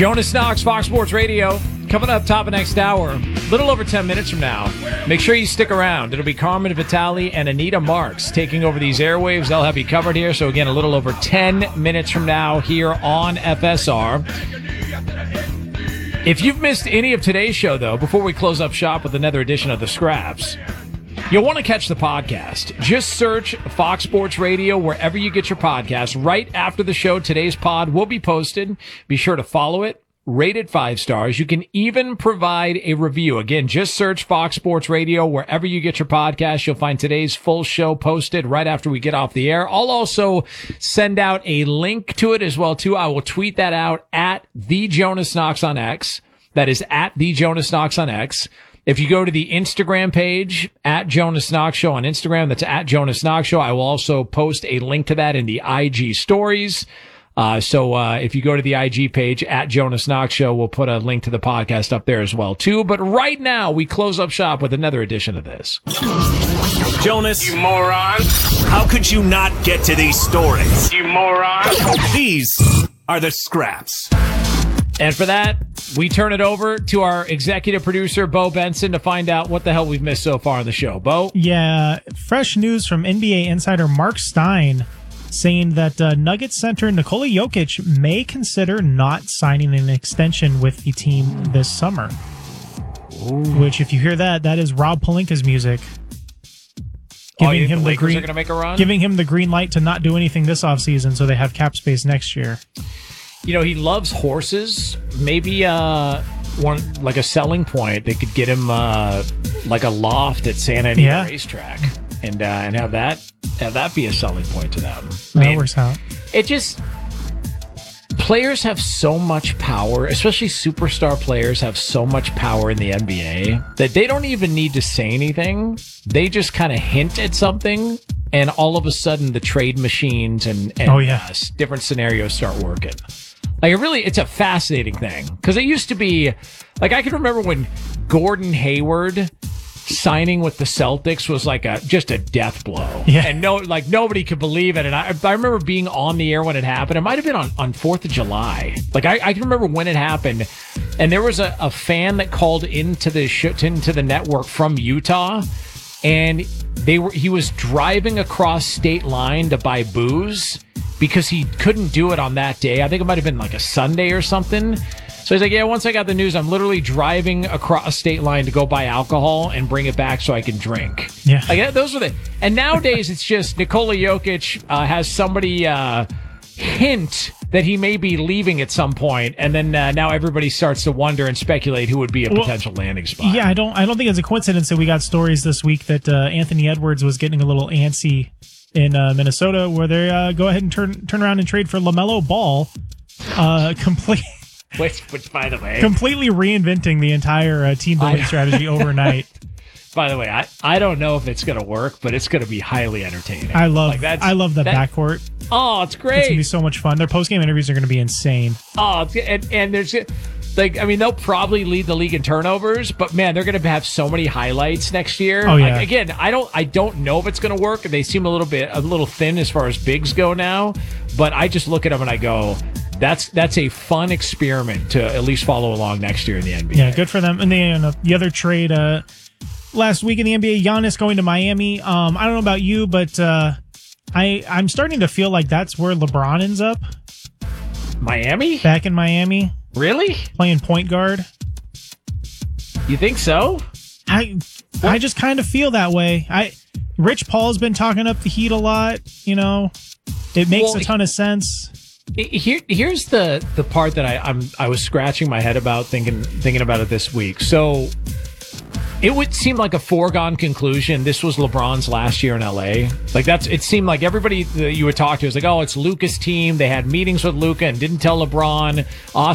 Jonas Knox, Fox Sports Radio. Coming up top of next hour, a little over 10 minutes from now. Make sure you stick around. It'll be Carmen Vitale and Anita Marks taking over these airwaves. They'll have you covered here. So again, a little over 10 minutes from now here on FSR. If you've missed any of today's show, though, before we close up shop with another edition of The Scraps, you'll want to catch the podcast. Just search Fox Sports Radio wherever you get your podcasts. Right after the show, today's pod will be posted. Be sure to follow it. Rate it 5 stars. You can even provide a review. Again, just search Fox Sports Radio wherever you get your podcast. You'll find today's full show posted right after we get off the air. I'll also send out a link to it as well, too. I will tweet that out at The Jonas Knox on X. That is at The Jonas Knox on X. If you go to the Instagram page, at Jonas Knox Show on Instagram, that's at Jonas Knox Show. I will also post a link to that in the IG stories. So if you go to the IG page, at Jonas Knox Show, we'll put a link to the podcast up there as well, too. But right now, we close up shop with another edition of this. Jonas. You moron. How could you not get to these stories? You moron. These are the Scraps. And for that, we turn it over to our executive producer, Bo Benson, to find out what the hell we've missed so far on the show. Bo? Yeah, fresh news from NBA insider Mark Stein saying that Nuggets center Nikola Jokic may consider not signing an extension with the team this summer. Ooh. Which, if you hear that, that is Rob Pelinka's music. Giving him the green, gonna make a run? Giving him the green light to not do anything this offseason so they have cap space next year. You know, he loves horses. Maybe one like a selling point. They could get him like a loft at Santa Anita Racetrack, and have that be a selling point to them. That works out. It just players have so much power, especially superstar players have so much power in the NBA that they don't even need to say anything. They just kind of hint at something, and all of a sudden the trade machines and different scenarios start working. Like, it's a fascinating thing. Because it used to be, like, I can remember when Gordon Hayward signing with the Celtics was like just a death blow. Yeah. And nobody could believe it. And I remember being on the air when it happened. It might have been on 4th of July. Like, I can remember when it happened. And there was a fan that called into the network from Utah. And he was driving across state line to buy booze because he couldn't do it on that day. I think it might have been like a Sunday or something. So he's like, yeah, once I got the news, I'm literally driving across state line to go buy alcohol and bring it back so I can drink. Yeah. Like, those were and nowadays it's just Nikola Jokic has somebody hint that he may be leaving at some point, and then now everybody starts to wonder and speculate who would be a potential landing spot. Yeah, I don't think it's a coincidence that we got stories this week that Anthony Edwards was getting a little antsy in Minnesota, where they go ahead and turn around and trade for LaMelo Ball, which by the way, completely reinventing the entire team building strategy overnight. By the way, I don't know if it's going to work, but it's going to be highly entertaining. I love the backcourt. Oh, it's great. It's going to be so much fun. Their post-game interviews are going to be insane. Oh, and there's they'll probably lead the league in turnovers, but man, they're going to have so many highlights next year. Oh, yeah. Again, I don't know if it's going to work. They seem a little thin as far as bigs go now, but I just look at them and I go, that's a fun experiment to at least follow along next year in the NBA. Yeah, good for them. And the other trade last week in the NBA, Giannis going to Miami. I don't know about you, but I'm starting to feel like that's where LeBron ends up. Miami? Back in Miami. Really? Playing point guard. You think so? I just kind of feel that way. Rich Paul's been talking up the Heat a lot. You know, it makes a ton of sense. Here's the part that I was scratching my head about thinking about it this week. So it would seem like a foregone conclusion. This was LeBron's last year in LA. Like it seemed like everybody that you would talk to was like, oh, it's Luka's team. They had meetings with Luka and didn't tell LeBron.